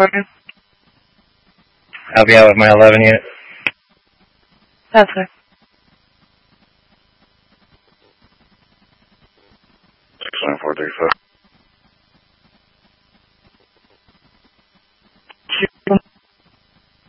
Portman. I'll be out with my 11 unit. Yes, sir. 69435.